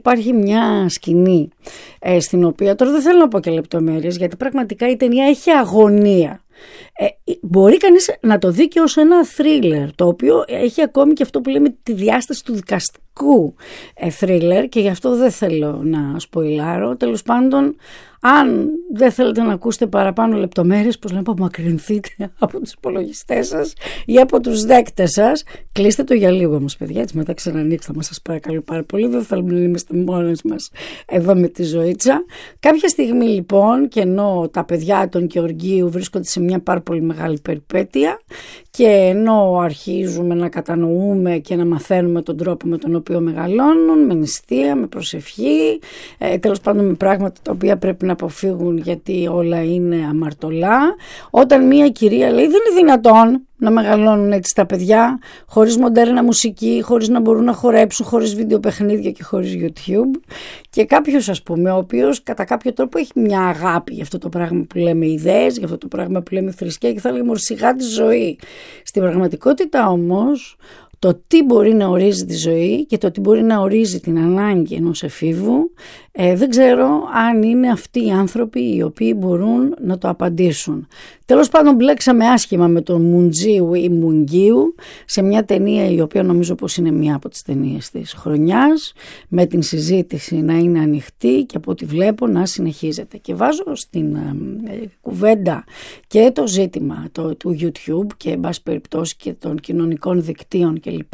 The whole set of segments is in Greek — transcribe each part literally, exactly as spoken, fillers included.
υπάρχει μια σκηνή ε, στην οποία, τώρα δεν θέλω να πω και λεπτομέρειες, γιατί πραγματικά η ταινία έχει αγωνία. Ε, μπορεί κανείς να το δει και ως ένα θρίλερ, το οποίο έχει ακόμη και αυτό που λέμε τη διάσταση του δικαστικού ε, θρίλερ, και γι' αυτό δεν θέλω να σποιλάρω. Τέλος πάντων, αν δεν θέλετε να ακούσετε παραπάνω λεπτομέρειες, πώς λέμε, απομακρυνθείτε από τους υπολογιστές σας ή από τους δέκτες σας, κλείστε το για λίγο όμως, παιδιά, έτσι μετά ξανανοίξτε μας, σας παρακαλώ πάρα πολύ, δεν θέλουμε να είμαστε μόνες μας εδώ με τη Ζωήτσα. Κάποια στιγμή λοιπόν, και ενώ τα παιδιά των Γεωργίου βρίσκονται σε μια πάρα πολύ μεγάλη περιπέτεια και ενώ αρχίζουμε να κατανοούμε και να μαθαίνουμε τον τρόπο με τον οποίο μεγαλώνουν, με νηστεία, με προσευχή, ε, τέλος πάντων με πράγματα τα οποία πρέπει να αποφύγουν γιατί όλα είναι αμαρτωλά, όταν μια κυρία λέει δεν είναι δυνατόν να μεγαλώνουν έτσι τα παιδιά χωρίς μοντέρνα μουσική, χωρίς να μπορούν να χορέψουν, χωρίς βιντεοπαιχνίδια και χωρίς YouTube, και κάποιος, ας πούμε, ο οποίος κατά κάποιο τρόπο έχει μια αγάπη για αυτό το πράγμα που λέμε ιδέες, για αυτό το πράγμα που λέμε θρησκεία, και θα λέγαμε ορσιγά τη ζωή. Στην πραγματικότητα όμως, το τι μπορεί να ορίζει τη ζωή και το τι μπορεί να ορίζει την ανάγκη ενός εφήβου, ε, δεν ξέρω αν είναι αυτοί οι άνθρωποι οι οποίοι μπορούν να το απαντήσουν. Τέλος πάντων, μπλέξαμε άσχημα με τον Μουντζίου ή Μουγγίου σε μια ταινία η οποία νομίζω πως είναι μια από τις ταινίες της χρονιάς, με την συζήτηση να είναι ανοιχτή και από ό,τι βλέπω να συνεχίζεται. Και βάζω στην ε, ε, κουβέντα και το ζήτημα το, του YouTube και εν πάση περιπτώσει και των κοινωνικών δικτύων κλπ.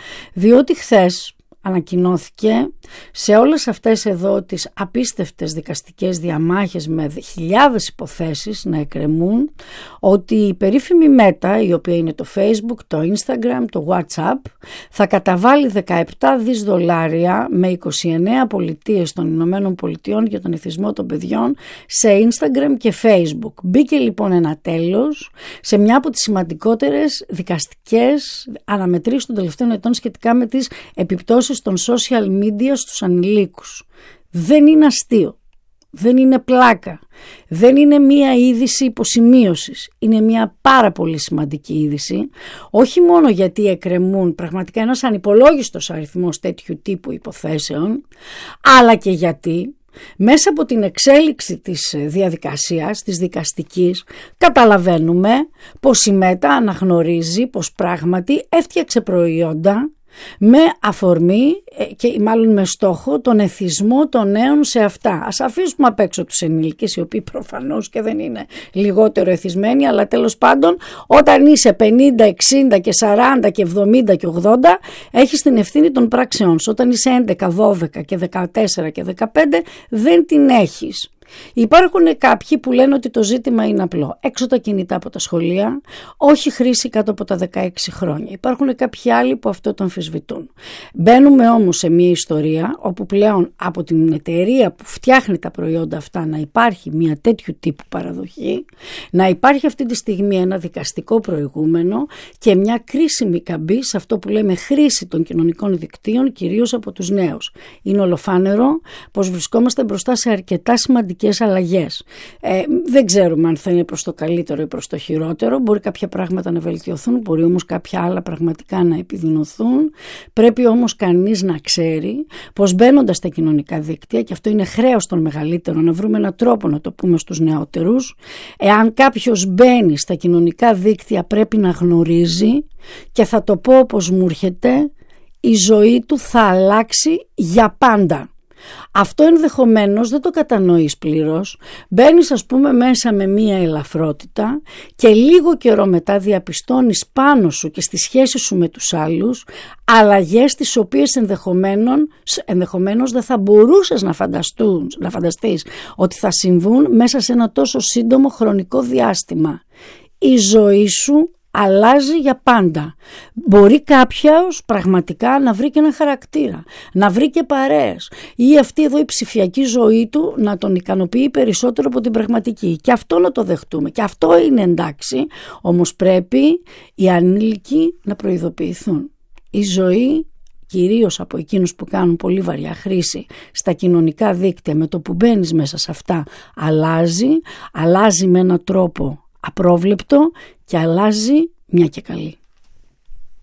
Διότι χθες ανακοινώθηκε σε όλες αυτές εδώ τις απίστευτες δικαστικές διαμάχες με χιλιάδες υποθέσεις να εκκρεμούν, ότι η περίφημη Meta, η οποία είναι το Facebook, το Instagram, το WhatsApp, θα καταβάλει δεκαεπτά δισεκατομμύρια δολάρια με είκοσι εννέα πολιτείες των Ηνωμένων Πολιτειών για τον εθισμό των παιδιών σε Instagram και Facebook. Μπήκε λοιπόν ένα τέλος σε μια από τις σημαντικότερες δικαστικές αναμετρήσεις των τελευταίων ετών σχετικά με τις επιπτώσεις των social media στους ανηλίκους. Δεν είναι αστείο, δεν είναι πλάκα, δεν είναι μία είδηση υποσημείωσης, είναι μία πάρα πολύ σημαντική είδηση, όχι μόνο γιατί εκκρεμούν πραγματικά ένας ανυπολόγιστος αριθμός τέτοιου τύπου υποθέσεων, αλλά και γιατί μέσα από την εξέλιξη της διαδικασίας, της δικαστικής, καταλαβαίνουμε πως η Meta αναγνωρίζει πως πράγματι έφτιαξε προϊόντα με αφορμή και μάλλον με στόχο τον εθισμό των νέων σε αυτά. Ας αφήσουμε απ' έξω τους ενήλικες, οι οποίοι προφανώς και δεν είναι λιγότερο εθισμένοι, αλλά τέλος πάντων όταν είσαι πενήντα, εξήντα και σαράντα και εβδομήντα και ογδόντα έχεις την ευθύνη των πράξεών σου. Όταν είσαι έντεκα, δώδεκα και δεκατέσσερα και δεκαπέντε δεν την έχεις. Υπάρχουν κάποιοι που λένε ότι το ζήτημα είναι απλό. Έξω τα κινητά από τα σχολεία, όχι χρήση κάτω από τα δεκαέξι χρόνια. Υπάρχουν κάποιοι άλλοι που αυτό το αμφισβητούν. Μπαίνουμε όμως σε μια ιστορία όπου πλέον από την εταιρεία που φτιάχνει τα προϊόντα αυτά να υπάρχει μια τέτοιου τύπου παραδοχή, να υπάρχει αυτή τη στιγμή ένα δικαστικό προηγούμενο και μια κρίσιμη καμπή σε αυτό που λέμε χρήση των κοινωνικών δικτύων, κυρίως από τους νέους. Είναι ολοφάνερο πως βρισκόμαστε μπροστά σε αρκετά σημαντικές αλλαγές. Ε, δεν ξέρουμε αν θα είναι προς το καλύτερο ή προς το χειρότερο. Μπορεί κάποια πράγματα να βελτιωθούν, μπορεί όμως κάποια άλλα πραγματικά να επιδεινωθούν. Πρέπει όμως κανείς να ξέρει πως μπαίνοντας στα κοινωνικά δίκτυα, και αυτό είναι χρέος των μεγαλύτερων, να βρούμε έναν τρόπο να το πούμε στους νεότερους, εάν κάποιος μπαίνει στα κοινωνικά δίκτυα πρέπει να γνωρίζει, και θα το πω όπως μου έρχεται, η ζωή του θα αλλάξει για πάντα. Αυτό ενδεχομένως δεν το κατανοείς πλήρως. Μπαίνεις ας πούμε μέσα με μία ελαφρότητα και λίγο καιρό μετά διαπιστώνεις πάνω σου και στη σχέση σου με τους άλλους αλλαγές τις οποίες ενδεχομένως, ενδεχομένως δεν θα μπορούσες να, να φανταστείς ότι θα συμβούν μέσα σε ένα τόσο σύντομο χρονικό διάστημα. Η ζωή σου αλλάζει για πάντα. Μπορεί κάποιος πραγματικά να βρει και ένα χαρακτήρα, να βρει και παρέες, ή αυτή εδώ η ψηφιακή ζωή του να τον ικανοποιεί περισσότερο από την πραγματική. Και αυτό να το δεχτούμε. Και αυτό είναι εντάξει, όμως πρέπει οι ανήλικοι να προειδοποιηθούν. Η ζωή, κυρίως από εκείνους που κάνουν πολύ βαριά χρήση στα κοινωνικά δίκτυα, με το που μπαίνεις μέσα σε αυτά, αλλάζει, αλλάζει με έναν τρόπο απρόβλεπτο και αλλάζει μια και καλή.